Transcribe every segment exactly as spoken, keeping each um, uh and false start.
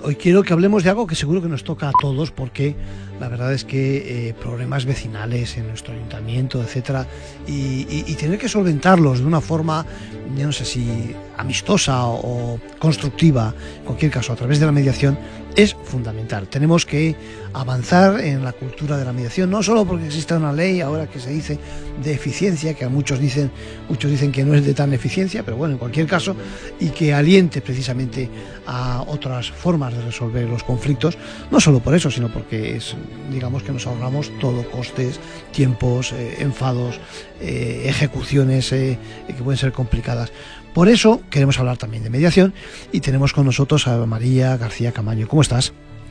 hoy quiero que hablemos de algo que seguro que nos toca a todos, porque la verdad es que eh, problemas vecinales en nuestro ayuntamiento, etcétera, y, y, y tener que solventarlos de una forma, yo no sé si amistosa o, o constructiva, en cualquier caso, a través de la mediación, es fundamental. Tenemos que avanzar en la cultura de la mediación, no solo porque exista una ley ahora que se dice de eficiencia, que a muchos dicen, muchos dicen que no es de tan eficiencia, pero bueno, en cualquier caso, y que aliente precisamente a otras formas de resolver los conflictos, no solo por eso, sino porque es, digamos, que nos ahorramos todo, costes, tiempos, eh, enfados, eh, ejecuciones eh, que pueden ser complicadas. Por eso queremos hablar también de mediación y tenemos con nosotros a María García Camaño. ¿Cómo estás?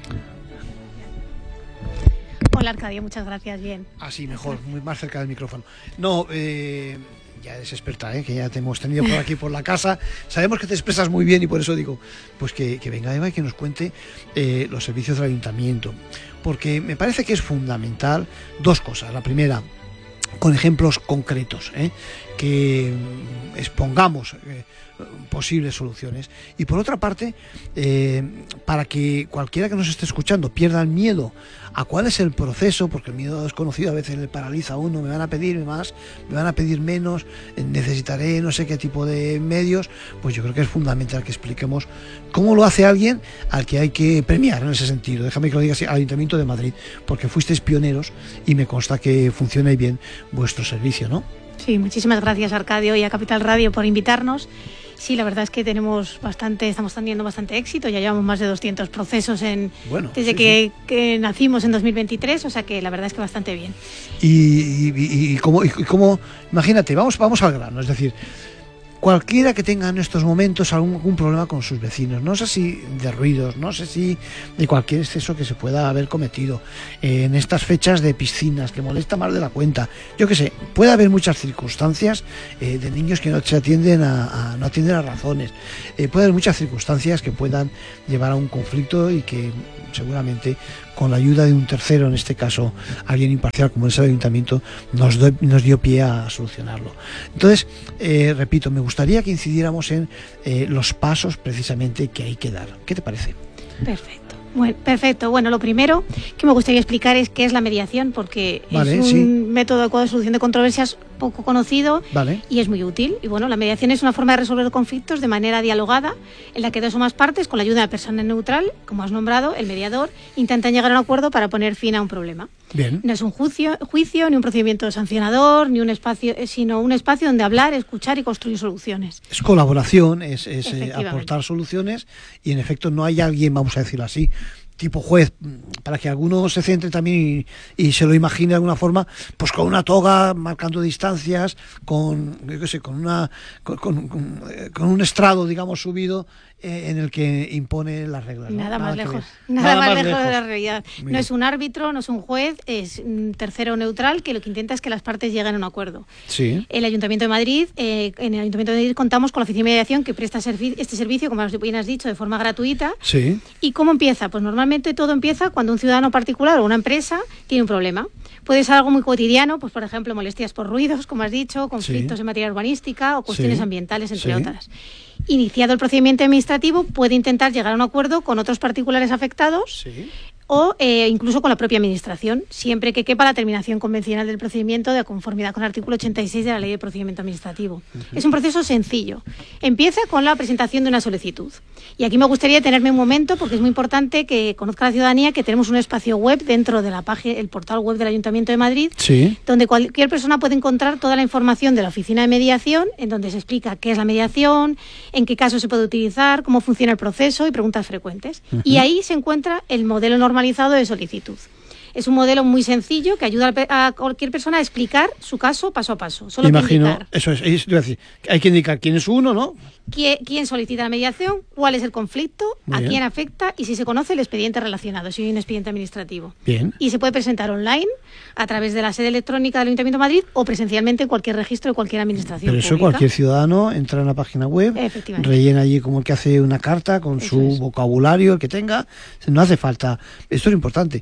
Hola, Arcadio, muchas gracias, bien. Así, mejor, muy más cerca del micrófono. No, eh, ya eres experta, ¿eh? Que ya te hemos tenido por aquí, por la casa. Sabemos que te expresas muy bien y por eso digo, pues que, que venga Eva y que nos cuente eh, los servicios del ayuntamiento. Porque me parece que es fundamental dos cosas. La primera, con ejemplos concretos, ¿eh? que expongamos eh, posibles soluciones, y por otra parte eh, para que cualquiera que nos esté escuchando pierda el miedo a cuál es el proceso, porque el miedo desconocido a veces le paraliza a uno. Me van a pedir más, me van a pedir menos, necesitaré no sé qué tipo de medios. Pues yo creo que es fundamental que expliquemos cómo lo hace alguien al que hay que premiar en ese sentido. Déjame que lo diga así, al Ayuntamiento de Madrid, porque fuisteis pioneros y me consta que funciona bien vuestro servicio, ¿no? Sí, muchísimas gracias, Arcadio, y a Capital Radio por invitarnos. Sí, la verdad es que tenemos bastante, estamos teniendo bastante éxito. Ya llevamos más de doscientos procesos en, bueno, desde sí, que, sí. que nacimos en dos mil veintitrés, o sea que la verdad es que bastante bien. Y, y, y, como, y como, imagínate, vamos, vamos al grano, es decir, cualquiera que tenga en estos momentos algún, algún problema con sus vecinos, no sé si de ruidos, no sé si de cualquier exceso que se pueda haber cometido eh, en estas fechas de piscinas, que molesta más de la cuenta, yo qué sé, puede haber muchas circunstancias eh, de niños que no se atienden a, a no atienden a razones, eh, puede haber muchas circunstancias que puedan llevar a un conflicto y que seguramente con la ayuda de un tercero, en este caso alguien imparcial como es el ayuntamiento, nos, do, nos dio pie a solucionarlo. Entonces, eh, repito, me gustaría que incidiéramos en eh, los pasos precisamente que hay que dar. ¿Qué te parece? Perfecto. Bueno, perfecto. Bueno, lo primero que me gustaría explicar es qué es la mediación, porque vale, es un sí. método de solución de controversias poco conocido vale. y es muy útil. Y bueno, la mediación es una forma de resolver conflictos de manera dialogada, en la que dos o más partes, con la ayuda de una persona neutral, como has nombrado, el mediador, intentan llegar a un acuerdo para poner fin a un problema. Bien. No es un juicio, juicio, ni un procedimiento sancionador, ni un espacio, sino un espacio donde hablar, escuchar y construir soluciones. Es colaboración, es, es eh, aportar soluciones, y en efecto no hay alguien, vamos a decirlo así, tipo juez, para que alguno se centre también y, y se lo imagine de alguna forma, pues con una toga, marcando distancias, con, yo qué sé, con una con, con, con, con un estrado, digamos, subido, eh, en el que impone las reglas, ¿no? Nada, nada más lejos, nada, nada más, más lejos, lejos de la realidad. Muy no bien. Es un árbitro, no es un juez, es un tercero neutral que lo que intenta es que las partes lleguen a un acuerdo. Sí. El Ayuntamiento de Madrid, eh, en el Ayuntamiento de Madrid contamos con la oficina de mediación que presta servi- este servicio, como bien has dicho, de forma gratuita. Sí. ¿Y cómo empieza? Pues normalmente todo empieza cuando un ciudadano particular o una empresa tiene un problema. Puede ser algo muy cotidiano, pues por ejemplo molestias por ruidos, como has dicho, conflictos sí. en materia urbanística o cuestiones sí. ambientales, entre sí. otras. Iniciado el procedimiento administrativo, puede intentar llegar a un acuerdo con otros particulares afectados sí. o eh, incluso con la propia administración, siempre que quepa la terminación convencional del procedimiento de conformidad con el artículo ochenta y seis de la Ley de Procedimiento Administrativo. Uh-huh. Es un proceso sencillo. Empieza con la presentación de una solicitud. Y aquí me gustaría detenerme un momento porque es muy importante que conozca la ciudadanía que tenemos un espacio web dentro de la página, el portal web del Ayuntamiento de Madrid, sí. donde cualquier persona puede encontrar toda la información de la oficina de mediación, en donde se explica qué es la mediación, en qué casos se puede utilizar, cómo funciona el proceso y preguntas frecuentes. Uh-huh. Y ahí se encuentra el modelo normalizado de solicitud. Es un modelo muy sencillo que ayuda a cualquier persona a explicar su caso paso a paso. Solo Imagino, que indicar, eso es, es decir, hay que indicar quién es uno, ¿no? Quién, quién solicita la mediación, cuál es el conflicto, muy a bien. quién afecta y si se conoce el expediente relacionado, si hay un expediente administrativo. Bien. Y se puede presentar online a través de la sede electrónica del Ayuntamiento de Madrid o presencialmente en cualquier registro de cualquier administración Pero eso pública. Cualquier ciudadano entra en la página web, rellena allí como el que hace una carta con eso su es. vocabulario, el que tenga. No hace falta, esto es importante,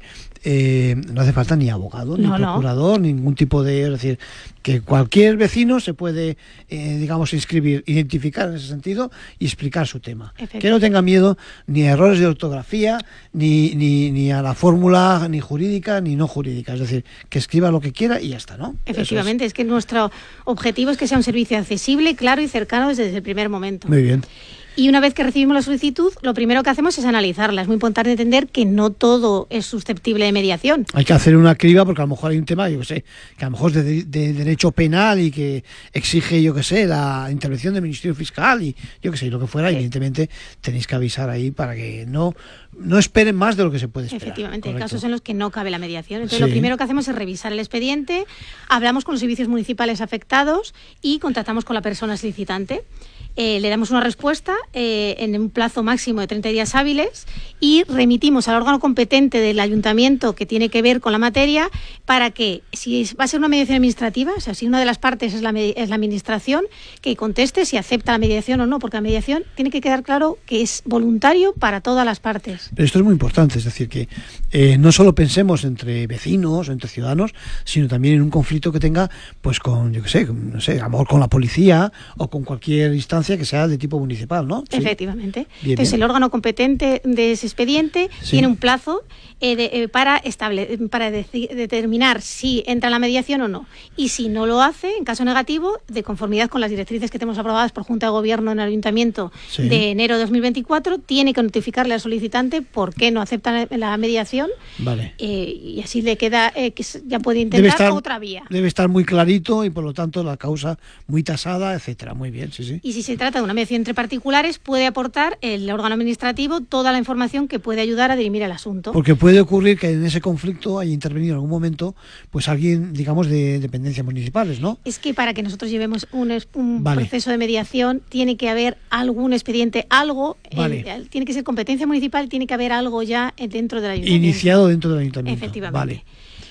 eh, no hace falta ni abogado, ni no, procurador, no. ningún tipo de... Es decir, que cualquier vecino se puede, eh, digamos, inscribir, identificar en ese sentido y explicar su tema. Que no tenga miedo ni a errores de ortografía, ni, ni, ni a la fórmula ni jurídica ni no jurídica. Es decir, que escriba lo que quiera y ya está, ¿no? Efectivamente, es. es que nuestro objetivo es que sea un servicio accesible, claro y cercano desde el primer momento. Muy bien. Y una vez que recibimos la solicitud, lo primero que hacemos es analizarla. Es muy importante entender que no todo es susceptible de mediación. Hay que hacer una criba porque a lo mejor hay un tema, yo qué sé, que a lo mejor es de, de derecho penal y que exige, yo qué sé, la intervención del Ministerio Fiscal y yo qué sé, lo que fuera. Sí. Evidentemente tenéis que avisar ahí para que no, no esperen más de lo que se puede esperar. Efectivamente, hay correcto. casos en los que no cabe la mediación. Entonces Sí. lo primero que hacemos es revisar el expediente, hablamos con los servicios municipales afectados y contactamos con la persona solicitante. Eh, le damos una respuesta eh, en un plazo máximo de treinta días hábiles y remitimos al órgano competente del ayuntamiento que tiene que ver con la materia para que, si va a ser una mediación administrativa, o sea, si una de las partes es la, es la administración, que conteste si acepta la mediación o no, porque la mediación tiene que quedar claro que es voluntario para todas las partes. Pero esto es muy importante, es decir, que eh, no solo pensemos entre vecinos o entre ciudadanos, sino también en un conflicto que tenga, pues con, yo qué sé, no sé, a lo mejor con la policía o con cualquier instancia que sea de tipo municipal, ¿no? Sí. Efectivamente. Bien, Entonces, bien. el órgano competente de ese expediente Sí. tiene un plazo eh, de, eh, para, estable, para deci- determinar si entra en la mediación o no. Y si no lo hace, en caso negativo, de conformidad con las directrices que tenemos aprobadas por Junta de Gobierno en el Ayuntamiento Sí. de enero de dos mil veinticuatro, tiene que notificarle al solicitante por qué no acepta la mediación. Vale. Eh, y así le queda, eh, que ya puede Debe intentar estar, otra vía. debe estar muy clarito y por lo tanto la causa muy tasada, etcétera. Muy bien, sí, sí. Y si se trata de una mediación entre particulares, puede aportar el órgano administrativo toda la información que puede ayudar a dirimir el asunto. Porque puede ocurrir que en ese conflicto haya intervenido en algún momento pues alguien, digamos, de dependencias municipales, ¿no? Es que para que nosotros llevemos un, es- un Vale. proceso de mediación tiene que haber algún expediente, algo, Vale. eh, tiene que ser competencia municipal, tiene que haber algo ya eh, dentro del ayuntamiento. Iniciado dentro del ayuntamiento. Efectivamente. Vale.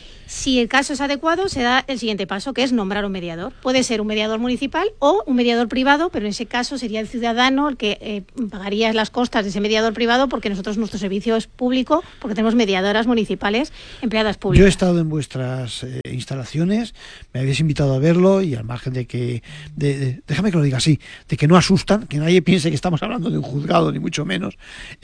Si el caso es adecuado, se da el siguiente paso, que es nombrar un mediador. Puede ser un mediador municipal o un mediador privado, pero en ese caso sería el ciudadano el que eh, pagaría las costas de ese mediador privado, porque nosotros, nuestro servicio es público, porque tenemos mediadoras municipales, empleadas públicas. Yo he estado en vuestras eh, instalaciones, me habéis invitado a verlo y al margen de que, de, de- déjame que lo diga así, de que no asustan, que nadie piense que estamos hablando de un juzgado, ni mucho menos.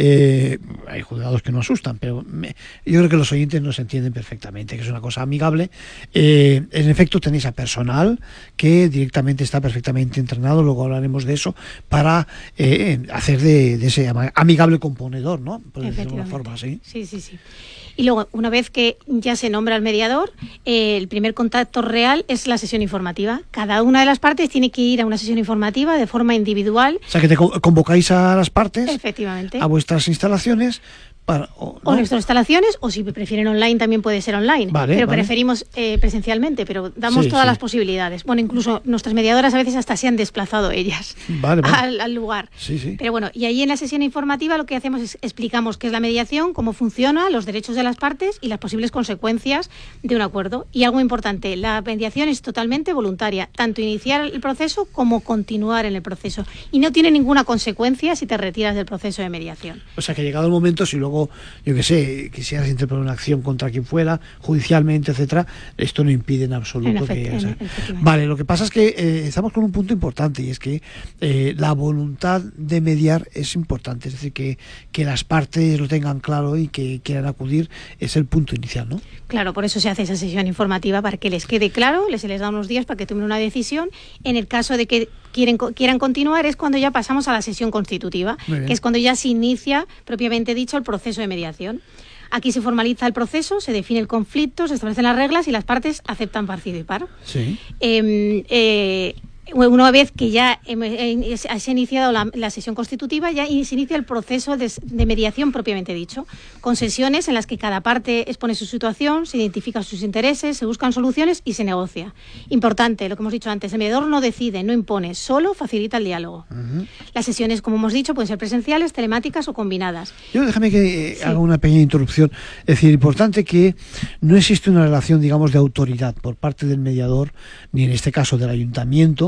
Eh, hay juzgados que no asustan, pero me- yo creo que los oyentes nos entienden perfectamente, que es una cosa amigable. Eh, en efecto, tenéis a personal que directamente está perfectamente entrenado, luego hablaremos de eso, para eh, hacer de, de ese ama- amigable componedor, ¿no? Por decirlo de alguna Efectivamente. forma, ¿sí? Sí, sí, sí. Y luego, una vez que ya se nombra el mediador, eh, el primer contacto real es la sesión informativa. Cada una de las partes tiene que ir a una sesión informativa de forma individual. O sea, que te co- convocáis a las partes, Efectivamente. a vuestras instalaciones, para, o, O ¿no? nuestras instalaciones, o si prefieren online también puede ser online. Vale, pero vale. preferimos eh, presencialmente, pero damos Sí, todas sí. las posibilidades. Bueno, incluso nuestras mediadoras a veces hasta se han desplazado ellas Vale, vale. al, al lugar. Sí, sí. Pero bueno, y ahí en la sesión informativa lo que hacemos es explicamos qué es la mediación, cómo funciona, los derechos de las partes y las posibles consecuencias de un acuerdo. Y algo importante, la mediación es totalmente voluntaria, tanto iniciar el proceso como continuar en el proceso. Y no tiene ninguna consecuencia si te retiras del proceso de mediación. O sea, que llegado el momento, si luego, yo qué sé, quisieras interponer una acción contra quien fuera, judicialmente, etcétera, esto no impide en absoluto En que... efect- o sea, en- efectivamente. vale, lo que pasa es que eh, estamos con un punto importante y es que eh, la voluntad de mediar es importante, es decir, que, que las partes lo tengan claro y que quieran acudir es el punto inicial, ¿no? Claro, por eso se hace esa sesión informativa, para que les quede claro, les, se les da unos días para que tomen una decisión. En el caso de que quieren, quieran continuar, es cuando ya pasamos a la sesión constitutiva, Muy bien. que es cuando ya se inicia, propiamente dicho, el proceso de mediación. Aquí se formaliza el proceso, se define el conflicto, se establecen las reglas y las partes aceptan participar. Sí. Eh, eh, una vez que ya hem- eh, se ha iniciado la, la sesión constitutiva, ya se inicia el proceso de, de mediación propiamente dicho, con sesiones en las que cada parte expone su situación, se identifican sus intereses, se buscan soluciones y se negocia. Importante, lo que hemos dicho antes, el mediador no decide, no impone, solo facilita el diálogo. Ujú. Las sesiones, como hemos dicho, pueden ser presenciales, telemáticas o combinadas. Yo déjame que eh, Sí. haga una pequeña interrupción. Es decir, importante que no existe una relación, digamos, de autoridad por parte del mediador, ni en este caso del ayuntamiento,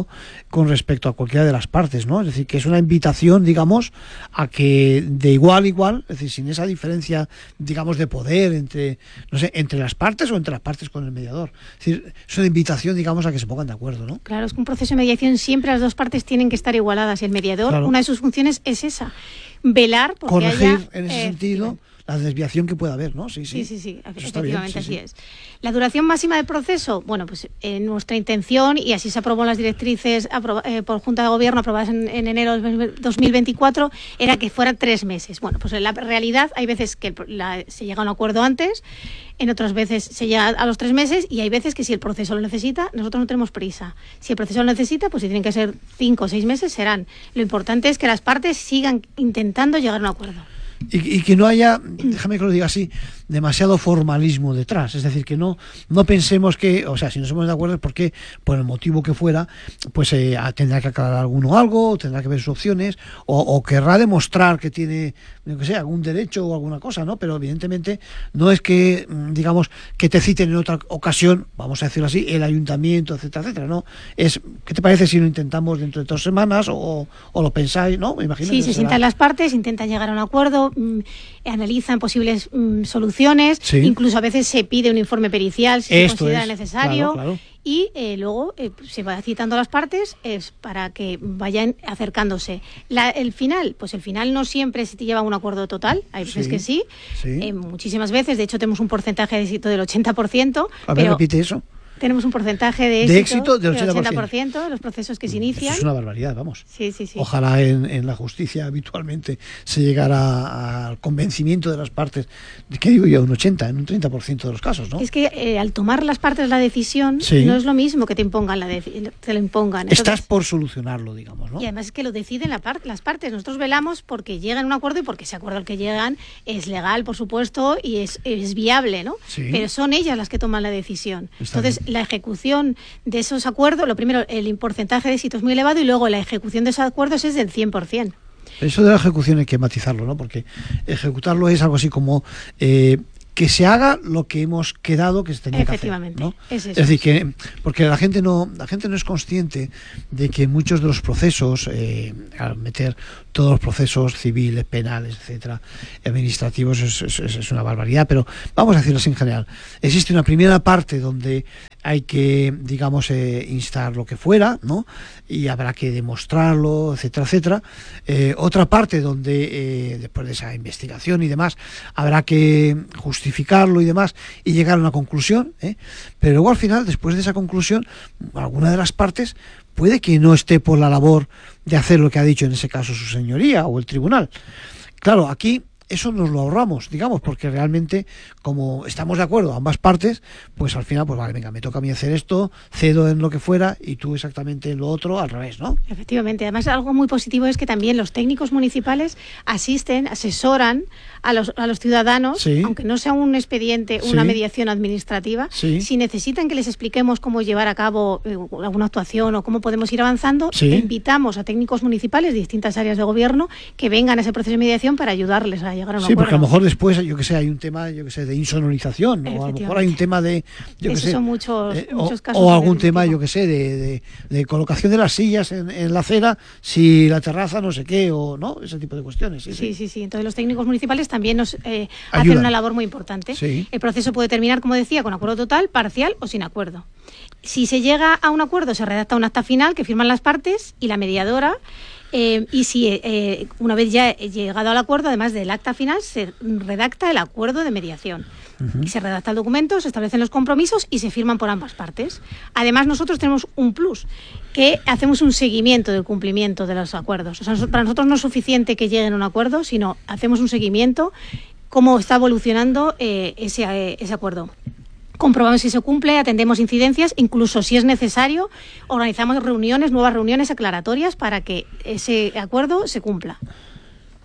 con respecto a cualquiera de las partes, ¿no? Es decir, que es una invitación, digamos, a que de igual a igual, es decir, sin esa diferencia, digamos, de poder entre, no sé, entre las partes o entre las partes con el mediador. Es decir, es una invitación, digamos, a que se pongan de acuerdo, ¿no? Claro, es que un proceso de mediación siempre las dos partes tienen que estar igualadas y el mediador, claro, una de sus funciones es esa, velar porque corregir haya, en ese eh, sentido la desviación que pueda haber, ¿no? Sí, sí, sí, sí, sí, efectivamente, bien, sí, así sí. es. La duración máxima del proceso, bueno, pues eh, nuestra intención, y así se aprobó en las directrices aproba, eh, por Junta de Gobierno aprobadas en, en enero de dos mil veinticuatro, era que fueran tres meses. Bueno, pues en la realidad hay veces que la, se llega a un acuerdo antes, en otras veces se llega a los tres meses, y hay veces que si el proceso lo necesita, nosotros no tenemos prisa. Si el proceso lo necesita, pues si tienen que ser cinco o seis meses, serán. Lo importante es que las partes sigan intentando llegar a un acuerdo. Y, y que no haya, déjame que lo diga así, demasiado formalismo detrás. Es decir, que no, no pensemos que, o sea, si no somos de acuerdo es porque, por el motivo que fuera, pues eh, tendrá que aclarar alguno algo, tendrá que ver sus opciones, o, o querrá demostrar que tiene, yo que sé, algún derecho o alguna cosa, ¿no? Pero evidentemente no es que, digamos, que te citen en otra ocasión, vamos a decirlo así, el ayuntamiento, etcétera, etcétera, ¿no? Es, ¿qué te parece si lo intentamos dentro de dos semanas o, o lo pensáis, ¿no? Me imagino sí, que se será... sientan las partes, intentan llegar a un acuerdo, mmm, analizan posibles mmm, soluciones, sí. Incluso a veces se pide un informe pericial si Esto se considera es, necesario, claro, claro. Y eh, luego eh, se va citando a las partes es para que vayan acercándose. La, el final, pues el final no siempre se te lleva a un acuerdo total, hay veces sí, que sí, sí. Eh, muchísimas veces, de hecho tenemos un porcentaje de éxito del ochenta por ciento. A ver, repite eso. Tenemos un porcentaje de éxito, de éxito del ochenta por ciento. ochenta por ciento de los procesos que se inician. Eso es una barbaridad, vamos. Sí, sí, sí. Ojalá en, en la justicia habitualmente se llegara al convencimiento de las partes, ¿qué digo yo? Un ochenta, en un treinta por ciento de los casos, ¿no? Es que eh, al tomar las partes la decisión, sí. No es lo mismo que te impongan la de, te lo impongan. Entonces, estás por solucionarlo, digamos, ¿no? Y además es que lo deciden la par las partes. Nosotros velamos porque llegan a un acuerdo y porque ese acuerdo al que llegan es legal, por supuesto, y es, es viable, ¿no? Sí. Pero son ellas las que toman la decisión. Está Entonces, bien. La ejecución de esos acuerdos, lo primero, el porcentaje de éxito es muy elevado y luego la ejecución de esos acuerdos es del cien por ciento. Eso de la ejecución hay que matizarlo, ¿no? Porque ejecutarlo es algo así como eh, que se haga lo que hemos quedado que se tenía que hacer. Efectivamente, ¿no? es eso. Es decir, que porque la gente no, la gente no es consciente de que muchos de los procesos, eh, al meter todos los procesos civiles, penales, etcétera, administrativos, es, es, es una barbaridad, pero vamos a decirlo así en general. Existe una primera parte donde hay que, digamos, eh, instar lo que fuera, ¿no? Y habrá que demostrarlo, etcétera, etcétera. Eh, otra parte donde, eh, después de esa investigación y demás, habrá que justificarlo y demás y llegar a una conclusión, ¿eh? Pero luego al final, después de esa conclusión, alguna de las partes puede que no esté por la labor de hacer lo que ha dicho en ese caso su señoría o el tribunal. Claro, aquí eso nos lo ahorramos, digamos, porque realmente, como estamos de acuerdo ambas partes, pues al final, pues vale, venga, me toca a mí hacer esto, cedo en lo que fuera y tú exactamente en lo otro, al revés, ¿no? Efectivamente. Además, algo muy positivo es que también los técnicos municipales asisten, asesoran a los, a los ciudadanos, sí. Aunque no sea un expediente, una sí. mediación administrativa, sí. Si necesitan que les expliquemos cómo llevar a cabo eh, alguna actuación o cómo podemos ir avanzando, sí. invitamos a técnicos municipales de distintas áreas de gobierno que vengan a ese proceso de mediación para ayudarles a llegar a un sí, acuerdo. Porque a lo mejor después, yo que sé, hay un tema, yo que sé, de insonorización, o a lo mejor hay un tema de, yo que sé, son muchos, eh, muchos o, casos o algún tema, tipo. yo que sé, de, de, de colocación de las sillas en, en la acera, si la terraza no sé qué, o no, ese tipo de cuestiones. Sí, sí, sí. sí. sí. Entonces los técnicos municipales también nos eh, hacen una labor muy importante. Sí. El proceso puede terminar, como decía, con acuerdo total, parcial o sin acuerdo. Si se llega a un acuerdo, se redacta un acta final que firman las partes y la mediadora. Eh, y si eh, una vez ya he llegado al acuerdo, además del acta final, se redacta el acuerdo de mediación. Uh-huh. Y se redacta el documento, se establecen los compromisos y se firman por ambas partes. Además, nosotros tenemos un plus, que hacemos un seguimiento del cumplimiento de los acuerdos. O sea, para nosotros no es suficiente que lleguen a un acuerdo, sino hacemos un seguimiento, cómo está evolucionando eh, ese, eh, ese acuerdo. Comprobamos si se cumple, atendemos incidencias, incluso si es necesario, organizamos reuniones, nuevas reuniones aclaratorias para que ese acuerdo se cumpla.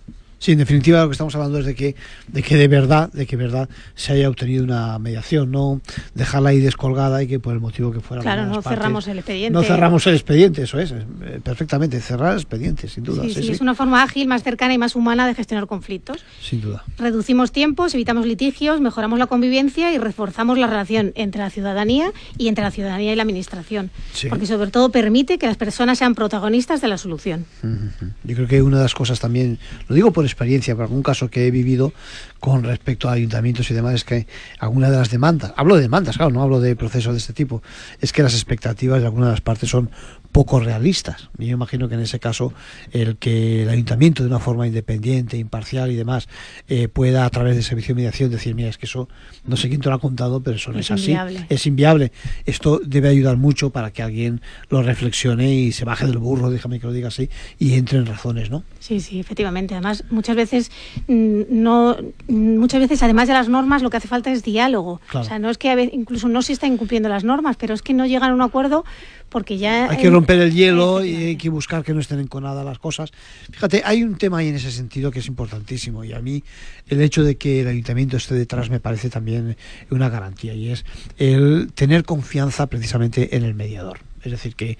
Sí, en definitiva lo que estamos hablando es de que de que de verdad, de que de verdad se haya obtenido una mediación, no dejarla ahí descolgada y que por el motivo que fuera. Claro, no partes, cerramos el expediente. No cerramos el expediente, eso es, eh, perfectamente, cerrar el expediente, sin duda. Sí, sí, sí, sí, es una forma ágil, más cercana y más humana de gestionar conflictos. Sin duda. Reducimos tiempos, evitamos litigios, mejoramos la convivencia y reforzamos la relación entre la ciudadanía y entre la ciudadanía y la administración. Sí. Porque sobre todo permite que las personas sean protagonistas de la solución. Uh-huh. Yo creo que una de las cosas también, lo digo por experiencia, por algún caso que he vivido con respecto a ayuntamientos y demás, es que alguna de las demandas, hablo de demandas, claro, no hablo de procesos de este tipo, es que las expectativas de alguna de las partes son poco realistas. Yo imagino que en ese caso el que el ayuntamiento de una forma independiente, imparcial y demás eh, pueda a través de servicio de mediación decir, mira, es que eso no sé quién te lo ha contado, pero eso no es, es así, inviable. es inviable. Esto debe ayudar mucho para que alguien lo reflexione y se baje del burro, déjame que lo diga así, y entre en razones, ¿no? Sí, sí, efectivamente. Además, muchas veces no, muchas veces además de las normas lo que hace falta es diálogo. Claro. O sea, no es que a veces, incluso no se están incumpliendo las normas, pero es que no llegan a un acuerdo porque ya hay que romper el hielo y hay que buscar que no estén enconadas las cosas. Fíjate, hay un tema ahí en ese sentido que es importantísimo, y a mí el hecho de que el ayuntamiento esté detrás me parece también una garantía, y es el tener confianza precisamente en el mediador. Es decir, que,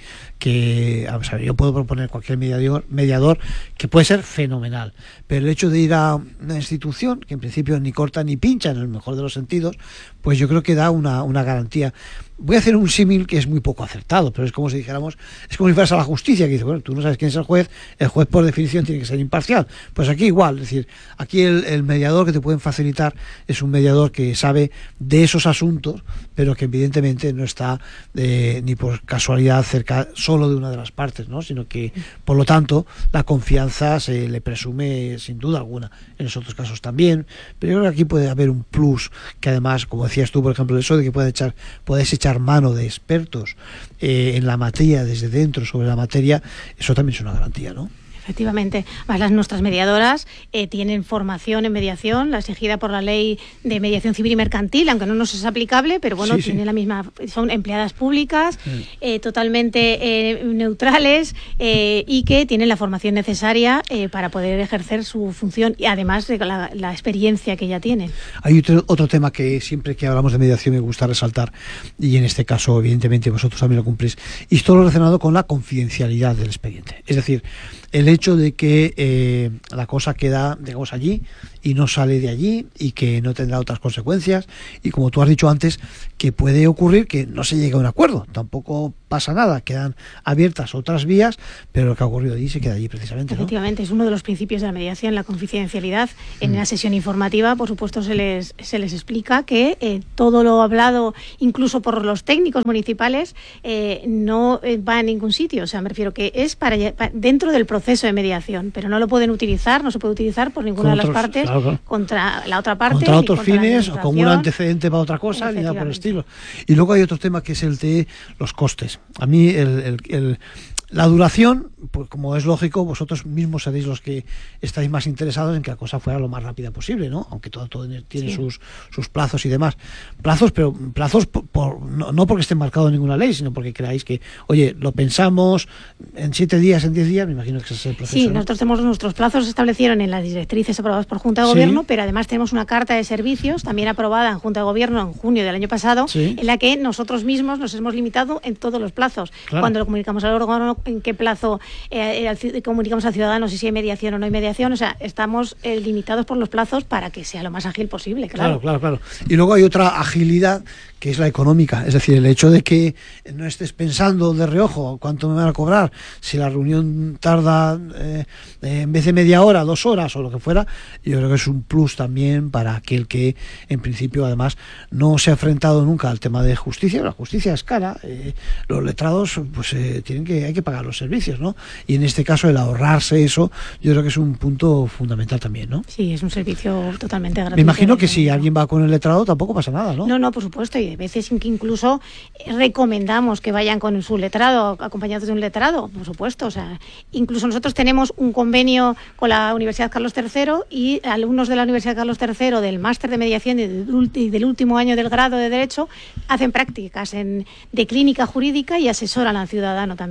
que a ver, yo puedo proponer cualquier mediador, mediador que puede ser fenomenal, pero el hecho de ir a una institución que en principio ni corta ni pincha en el mejor de los sentidos, pues yo creo que da una, una garantía. Voy a hacer un símil que es muy poco acertado, pero es como si dijéramos, es como si fueras a la justicia, que dice, bueno, tú no sabes quién es el juez, el juez por definición tiene que ser imparcial. Pues aquí igual, es decir, aquí el, el mediador que te pueden facilitar es un mediador que sabe de esos asuntos, pero que evidentemente no está eh, ni por casualidad cerca solo de una de las partes, ¿no? Sino que, por lo tanto, la confianza se le presume sin duda alguna. En los otros casos también, pero yo creo que aquí puede haber un plus, que además, como decías tú, por ejemplo, eso de que puedes echar, puedes echar mano de expertos eh, en la materia, desde dentro, sobre la materia, eso también es una garantía, ¿no? Efectivamente. Además, las nuestras mediadoras eh, tienen formación en mediación, la exigida por la ley de mediación civil y mercantil, aunque no nos es aplicable, pero bueno, sí, tienen sí. la misma, son empleadas públicas, sí. eh, totalmente eh, neutrales eh, y que tienen la formación necesaria eh, para poder ejercer su función, y además de la, la experiencia que ya tienen. Hay otro, otro tema que siempre que hablamos de mediación me gusta resaltar, y en este caso evidentemente vosotros también lo cumplís, y todo lo relacionado con la confidencialidad del expediente. Es decir, el hecho de que eh, la cosa queda, digamos, allí y no sale de allí y que no tendrá otras consecuencias, y como tú has dicho antes, que puede ocurrir que no se llegue a un acuerdo, tampoco pasa nada, quedan abiertas otras vías, pero lo que ha ocurrido allí se queda allí precisamente, ¿no? Efectivamente, es uno de los principios de la mediación, la confidencialidad. En mm. la sesión informativa, por supuesto, se les, se les explica que eh, todo lo hablado, incluso por los técnicos municipales, eh, no eh, va a ningún sitio. O sea, me refiero que es para, para dentro del proceso de mediación, pero no lo pueden utilizar, no se puede utilizar por ninguna de las partes, claro, claro. contra la otra parte. Contra otros contra fines o como un antecedente para otra cosa, ni nada por el estilo. Y luego hay otro tema que es el de los costes. A mí el, el, el la duración, pues como es lógico, vosotros mismos seréis los que estáis más interesados en que la cosa fuera lo más rápida posible, ¿no? Aunque todo, todo tiene sí. sus, sus plazos y demás. Plazos, pero plazos por, por, no, no porque esté marcado en ninguna ley, sino porque creáis que, oye, lo pensamos en siete días, en diez días, me imagino que ese es el proceso. Sí, ¿no? Nosotros tenemos nuestros plazos, se establecieron en las directrices aprobadas por Junta de Gobierno, sí. pero además tenemos una carta de servicios, también aprobada en Junta de Gobierno en junio del año pasado, sí. en la que nosotros mismos nos hemos limitado en todos los plazos. Claro. Cuando lo comunicamos al órgano, en qué plazo eh, eh, comunicamos al ciudadano si hay mediación o no hay mediación, o sea, estamos eh, limitados por los plazos para que sea lo más ágil posible, claro. Claro, claro, claro. Y luego hay otra agilidad que es la económica, es decir, el hecho de que no estés pensando de reojo cuánto me van a cobrar, si la reunión tarda eh, en vez de media hora, dos horas o lo que fuera, yo creo que es un plus también para aquel que en principio además no se ha enfrentado nunca al tema de justicia. La justicia es cara, eh, los letrados pues eh, tienen que, hay que pagar los servicios, ¿no? Y en este caso el ahorrarse eso, yo creo que es un punto fundamental también, ¿no? Sí, es un servicio totalmente gratuito. Me imagino que si alguien va con el letrado tampoco pasa nada, ¿no? No, no, por supuesto, y de veces que incluso recomendamos que vayan con su letrado, acompañados de un letrado, por supuesto. O sea, incluso nosotros tenemos un convenio con la Universidad Carlos tercero y alumnos de la Universidad Carlos tercero del máster de mediación y del último año del grado de Derecho hacen prácticas en, de clínica jurídica y asesoran al ciudadano también.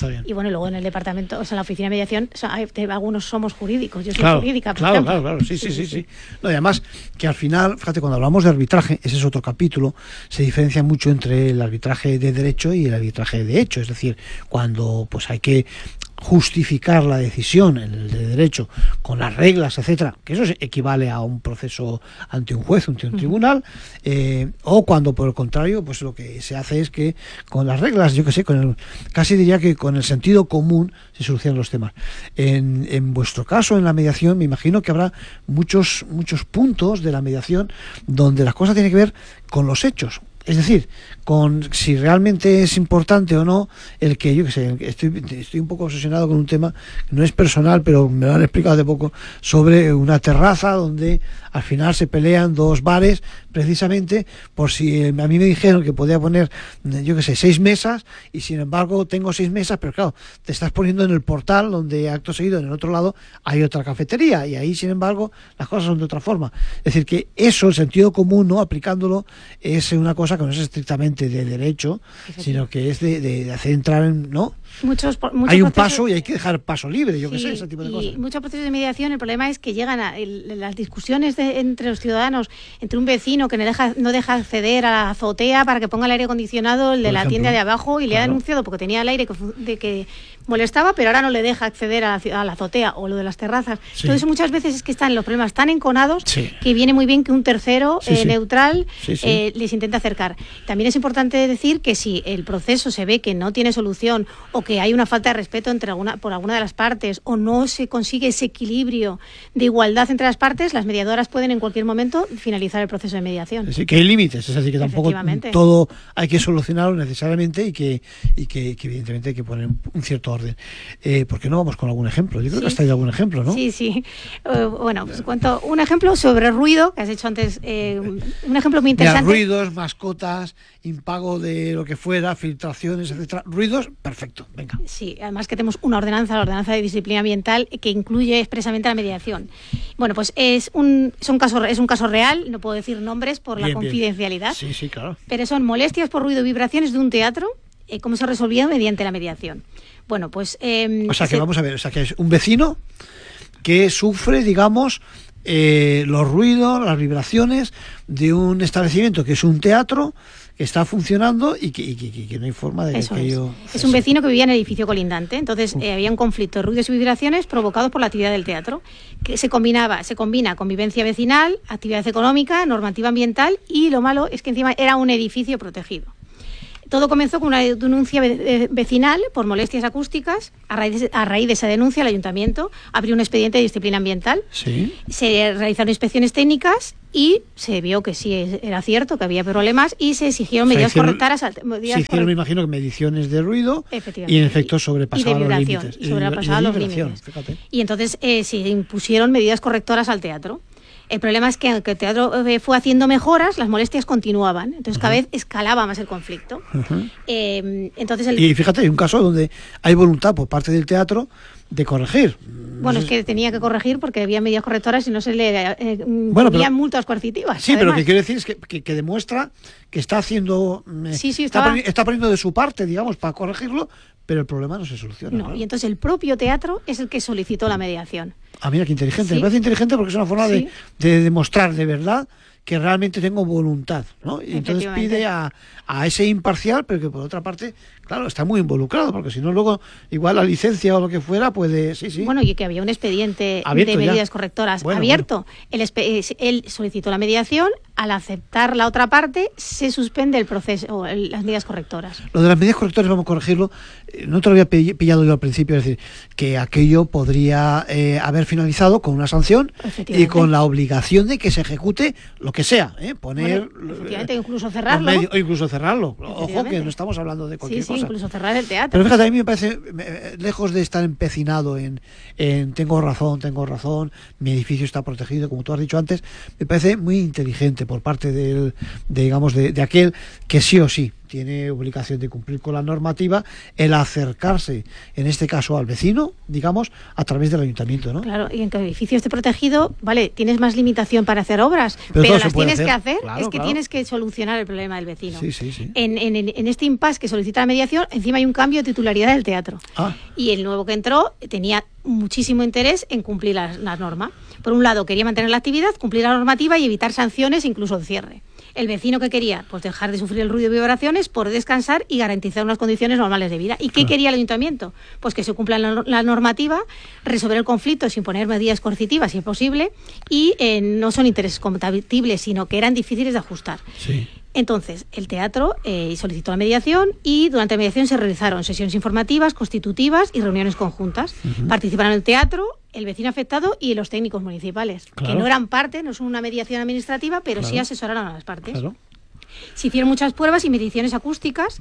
Está bien. Y bueno, luego en el departamento, o sea, en la oficina de mediación, o sea, hay, algunos somos jurídicos, yo soy claro, jurídica. Por claro, ejemplo. claro, claro, sí, sí, sí, sí. sí. No, y además, que al final, fíjate, cuando hablamos de arbitraje, ese es otro capítulo, se diferencia mucho entre el arbitraje de derecho y el arbitraje de hecho, es decir, cuando pues hay que justificar la decisión en el de derecho con las reglas, etcétera, que eso equivale a un proceso ante un juez, ante un tribunal, eh, o cuando por el contrario, pues lo que se hace es que con las reglas, yo que sé, con el, casi diría que con el sentido común se solucionan los temas. En, en vuestro caso, en la mediación, me imagino que habrá muchos, muchos puntos de la mediación donde las cosas tienen que ver con los hechos. Es decir, con si realmente es importante o no el que, yo que sé, estoy, estoy un poco obsesionado con un tema que no es personal, pero me lo han explicado hace poco, sobre una terraza donde al final se pelean dos bares precisamente por si a mí me dijeron que podía poner, yo que sé, seis mesas y sin embargo tengo seis mesas, pero claro, te estás poniendo en el portal donde acto seguido en el otro lado hay otra cafetería y ahí sin embargo las cosas son de otra forma. Es decir, que eso, el sentido común, ¿no?, aplicándolo, es una cosa que no es estrictamente de derecho, sino que es de, de, de hacer entrar en, ¿no? Muchos, muchos hay un procesos, paso y hay que dejar paso libre, yo sí, que sé, ese tipo de y cosas. Muchos procesos de mediación, el problema es que llegan a el, las discusiones de, entre los ciudadanos, entre un vecino que no deja, no deja acceder a la azotea para que ponga el aire acondicionado, el de la tienda de abajo, y le claro. ha denunciado porque tenía el aire que, de que molestaba, pero ahora no le deja acceder a la, a la azotea, o lo de las terrazas. Sí. Entonces muchas veces es que están los problemas tan enconados sí. que viene muy bien que un tercero sí, eh, sí. neutral sí, sí. Eh, les intente acercar. También es importante decir que si el proceso se ve que no tiene solución o que hay una falta de respeto entre alguna, por alguna de las partes, o no se consigue ese equilibrio de igualdad entre las partes, las mediadoras pueden en cualquier momento finalizar el proceso de mediación. Sí, que hay límites, es decir, que tampoco todo hay que solucionarlo necesariamente y que, y que, que evidentemente hay que poner un cierto orden. Eh, ¿Por qué no vamos con algún ejemplo? Yo creo sí. que has traído algún ejemplo, ¿no? Sí, sí. Uh, bueno, pues cuento un ejemplo sobre ruido, que has hecho antes, eh, un ejemplo muy interesante. Mira, ruidos, mascotas, impago de lo que fuera, filtraciones, etcétera. Ruidos, perfecto, venga. Sí, además que tenemos una ordenanza, la ordenanza de disciplina ambiental, que incluye expresamente la mediación. Bueno, pues es un, es un caso, es un caso real, no puedo decir nombres por bien, la confidencialidad. Bien. Sí, sí, claro. Pero son molestias por ruido y vibraciones de un teatro, eh, cómo se resolvían mediante la mediación. Bueno, pues... Eh, o sea, que se... vamos a ver, o sea, que es un vecino que sufre, digamos, eh, los ruidos, las vibraciones de un establecimiento que es un teatro que está funcionando y que, y que, que, que no hay forma de Eso que es. yo... Es un vecino que vivía en el edificio colindante, entonces eh, había un conflicto de ruidos y vibraciones provocados por la actividad del teatro, que se combinaba, se combina convivencia vecinal, actividad económica, normativa ambiental, y lo malo es que encima era un edificio protegido. Todo comenzó con una denuncia vecinal por molestias acústicas. A raíz, de, a raíz de esa denuncia, el ayuntamiento abrió un expediente de disciplina ambiental. ¿Sí? Se realizaron inspecciones técnicas y se vio que sí era cierto, que había problemas, y se exigieron medidas correctoras. Se hicieron, me imagino, que mediciones de ruido y en efecto sobrepasaban los límites. Y sobrepasaban los límites. Fíjate. Y entonces eh, se impusieron medidas correctoras al teatro. El problema es que aunque el teatro fue haciendo mejoras, las molestias continuaban. Entonces uh-huh. cada vez escalaba más el conflicto. Uh-huh. Eh, entonces el... Y fíjate, hay un caso donde hay voluntad por parte del teatro de corregir. Bueno, es que tenía que corregir porque había medidas correctoras y no se le eh, bueno, había pero, multas coercitivas. Sí, además. Pero lo que quiero decir es que, que, que demuestra que está haciendo... Eh, sí, sí, está, estaba... poni- está poniendo de su parte, digamos, para corregirlo, pero el problema no se soluciona. No, claro. Y entonces el propio teatro es el que solicitó la mediación. Ah, mira, qué inteligente. Sí. Me parece inteligente porque es una forma sí. de, de demostrar de verdad que realmente tengo voluntad, ¿no? Y entonces pide a, a ese imparcial, pero que por otra parte, claro, está muy involucrado, porque si no luego igual la licencia o lo que fuera puede, sí, sí. Bueno, y que había un expediente abierto de medidas ya. correctoras bueno, abierto. Bueno. Él, espe- él solicitó la mediación, al aceptar la otra parte, se suspende el proceso, el, las medidas correctoras. Lo de las medidas correctoras, vamos a corregirlo, no te lo había pillado yo al principio, es decir, que aquello podría eh, haber finalizado con una sanción y con la obligación de que se ejecute lo que sea, ¿eh? Poner... Bueno, efectivamente, incluso cerrarlo. Medios, o incluso cerrarlo. Ojo, que no estamos hablando de cualquier sí, sí, cosa. incluso cerrar el teatro. Pero fíjate, a mí me parece, lejos de estar empecinado en, en tengo razón, tengo razón, mi edificio está protegido, como tú has dicho antes, me parece muy inteligente evidente por parte del, de, digamos, de, de aquel que sí o sí tiene obligación de cumplir con la normativa, el acercarse, en este caso al vecino, digamos, a través del ayuntamiento, ¿no? Claro, y en que el edificio esté protegido, vale, tienes más limitación para hacer obras, pero, pero las tienes hacer. que hacer, claro, es que claro. tienes que solucionar el problema del vecino. Sí, sí, sí. En, en, en este impasse que solicita la mediación, encima hay un cambio de titularidad del teatro. Ah. Y el nuevo que entró tenía muchísimo interés en cumplir la, la norma. Por un lado, quería mantener la actividad, cumplir la normativa y evitar sanciones, incluso el cierre. El vecino que quería, pues dejar de sufrir el ruido y vibraciones, poder descansar y garantizar unas condiciones normales de vida. ¿Y qué quería el ayuntamiento? Pues que se cumpla la, la normativa, resolver el conflicto sin poner medidas coercitivas si es posible, y eh, no son intereses compatibles, sino que eran difíciles de ajustar. Sí. Entonces, el teatro eh, solicitó la mediación y durante la mediación se realizaron sesiones informativas, constitutivas y reuniones conjuntas. Uh-huh. Participaron el teatro, el vecino afectado y los técnicos municipales, claro. que no eran parte, no son una mediación administrativa, pero claro. sí asesoraron a las partes. Claro. Se hicieron muchas pruebas y mediciones acústicas.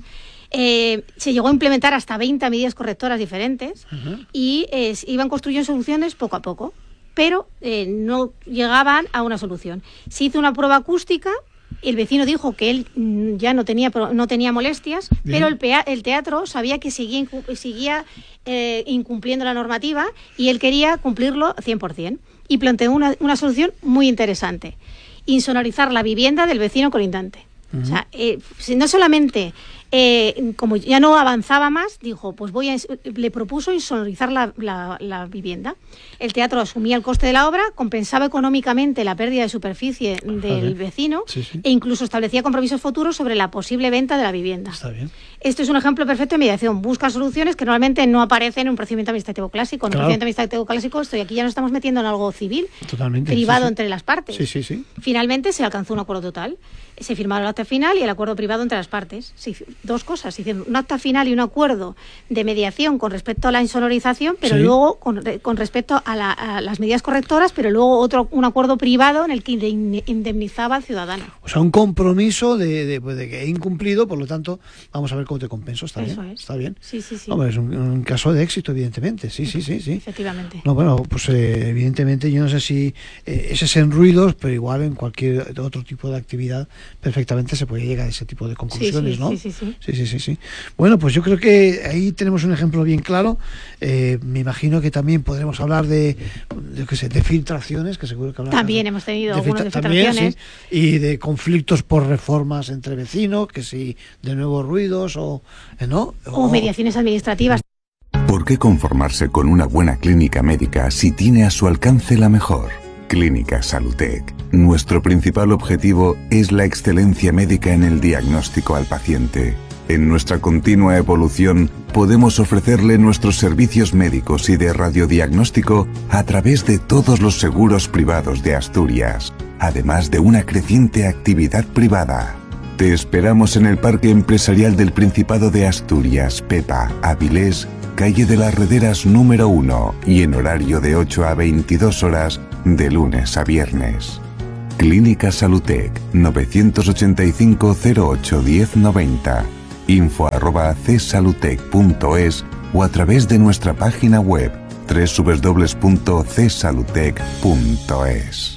Eh, se llegó a implementar hasta veinte medidas correctoras diferentes uh-huh. y eh, iban construyendo soluciones poco a poco, pero eh, no llegaban a una solución. Se hizo una prueba acústica. El vecino dijo que él ya no tenía no tenía molestias, Bien. pero el, pea, el teatro sabía que seguía, seguía eh, incumpliendo la normativa y él quería cumplirlo cien por ciento. Y planteó una, una solución muy interesante: insonorizar la vivienda del vecino colindante. Uh-huh. O sea, eh, no solamente... Eh, como ya no avanzaba más, dijo, pues voy a, le propuso insonorizar la, la, la vivienda. El teatro asumía el coste de la obra, compensaba económicamente la pérdida de superficie del vecino sí, sí. e incluso establecía compromisos futuros sobre la posible venta de la vivienda. Está bien. Esto es un ejemplo perfecto de mediación. Busca soluciones que normalmente no aparecen en un procedimiento administrativo clásico. En claro. un procedimiento administrativo clásico, estoy aquí ya nos estamos metiendo en algo civil, Totalmente, privado sí, sí. entre las partes. Sí, sí, sí. Finalmente se alcanzó un acuerdo total. Se firmaron el acta final y el acuerdo privado entre las partes. Sí, dos cosas, se hicieron un acta final y un acuerdo de mediación con respecto a la insonorización, pero sí. luego con, con respecto a, la, a las medidas correctoras, pero luego otro un acuerdo privado en el que indemnizaba al ciudadano. O sea, un compromiso de, de, pues de que he incumplido, por lo tanto, vamos a ver cómo te compenso. ¿Está Eso bien? Es. ¿Está bien? Sí, sí, sí. Hombre, es un, un caso de éxito, evidentemente. Sí, sí, sí, sí. Efectivamente. No, bueno, pues eh, evidentemente yo no sé si eh, ese es en ruidos, pero igual en cualquier otro tipo de actividad perfectamente se puede llegar a ese tipo de conclusiones, sí, sí, ¿no? Sí sí sí. sí, sí, sí, sí. Bueno, pues yo creo que ahí tenemos un ejemplo bien claro. Eh, me imagino que también podremos hablar de, yo qué sé, de filtraciones, que seguro que hablamos. También hemos tenido de algunas filtra- de filtraciones. También, sí, y de conflictos por reformas entre vecinos, que si de nuevos ruidos o, ¿no? O, o mediaciones administrativas. ¿Por qué conformarse con una buena clínica médica si tiene a su alcance la mejor? Clínica Salutec. Nuestro principal objetivo es la excelencia médica en el diagnóstico al paciente. En nuestra continua evolución, podemos ofrecerle nuestros servicios médicos y de radiodiagnóstico a través de todos los seguros privados de Asturias, además de una creciente actividad privada. Te esperamos en el Parque Empresarial del Principado de Asturias, Pepa, Avilés, calle de las Rederas número uno y en horario de ocho a veintidós horas de lunes a viernes. Clínica Salutec novecientos ochenta y cinco cero ocho diez noventa, info arroba csalutec punto es o a través de nuestra página web doble u doble u doble u punto c salutec punto es.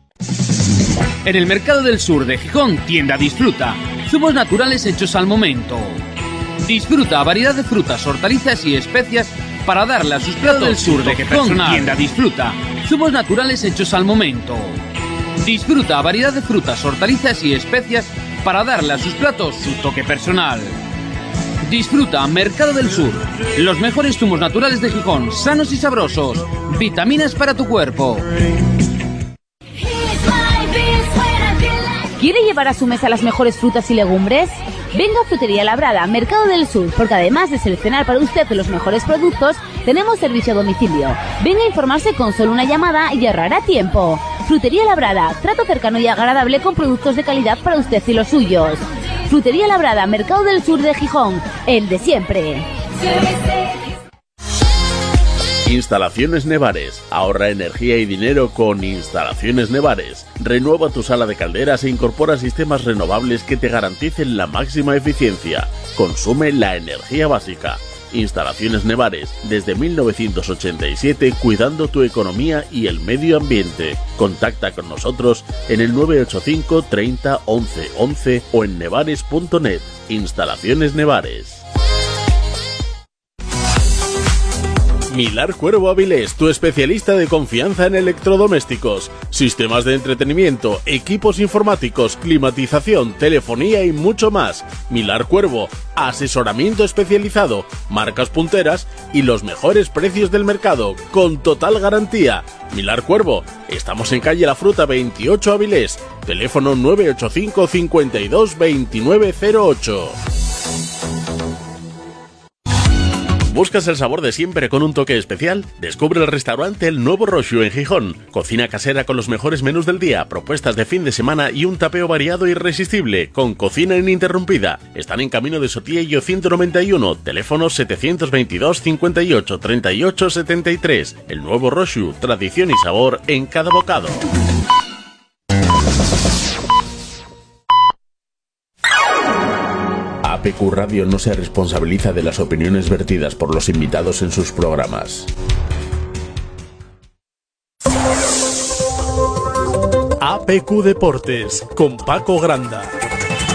En el Mercado del Sur de Gijón, tienda Disfruta. Zumos naturales hechos al momento. Disfruta variedad de frutas, hortalizas y especias para darle a sus platos del sur de Gijón. Tienda Disfruta. Zumos naturales hechos al momento. Disfruta variedad de frutas, hortalizas y especias para darle a sus platos su toque personal. Disfruta Mercado del Sur. Los mejores zumos naturales de Gijón, sanos y sabrosos. Vitaminas para tu cuerpo. ¿Quiere llevar a su mesa las mejores frutas y legumbres? Venga a Frutería Labrada, Mercado del Sur, porque además de seleccionar para usted los mejores productos, tenemos servicio a domicilio. Venga a informarse con solo una llamada y ahorrará tiempo. Frutería Labrada, trato cercano y agradable con productos de calidad para usted y los suyos. Frutería Labrada, Mercado del Sur de Gijón, el de siempre. Instalaciones Nevares. Ahorra energía y dinero con Instalaciones Nevares. Renueva tu sala de calderas e incorpora sistemas renovables que te garanticen la máxima eficiencia. Consume la energía básica. Instalaciones Nevares, desde mil novecientos ochenta y siete, cuidando tu economía y el medio ambiente. Contacta con nosotros en el nueve ocho cinco treinta once once o en nevares punto net. Instalaciones Nevares. Milar Cuervo Avilés, tu especialista de confianza en electrodomésticos, sistemas de entretenimiento, equipos informáticos, climatización, telefonía y mucho más. Milar Cuervo, asesoramiento especializado, marcas punteras y los mejores precios del mercado, con total garantía. Milar Cuervo, estamos en calle La Fruta veintiocho Avilés, teléfono nueve ocho cinco cincuenta y dos veintinueve cero ocho. ¿Buscas el sabor de siempre con un toque especial? Descubre el restaurante El Nuevo Roxu en Gijón. Cocina casera con los mejores menús del día, propuestas de fin de semana y un tapeo variado e irresistible, con cocina ininterrumpida. Están en Camino de Sotillo ciento noventa y uno, teléfono setecientos veintidós cincuenta y ocho treinta y ocho setenta y tres. El Nuevo Roxu, tradición y sabor en cada bocado. A P Q Radio no se responsabiliza de las opiniones vertidas por los invitados en sus programas. A P Q Deportes con Paco Granda.